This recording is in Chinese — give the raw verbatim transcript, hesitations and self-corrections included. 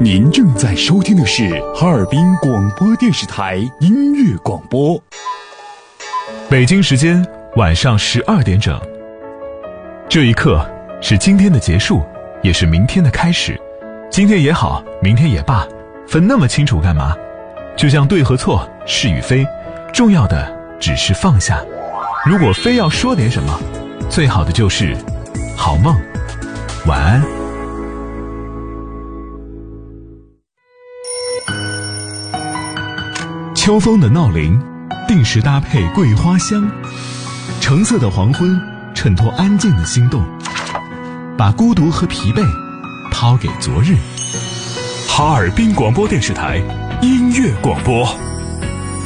您正在收听的是哈尔滨广播电视台音乐广播。 北京时间晚上十二点整。这一刻是今天的结束，也是明天的开始。今天也好，明天也罢，分那么清楚干嘛？就像对和错，是与非，重要的只是放下。如果非要说点什么，最好的就是好梦，晚安。秋风的闹铃，定时搭配桂花香，橙色的黄昏衬托安静的心动，把孤独和疲惫抛给昨日。哈尔滨广播电视台音乐广播。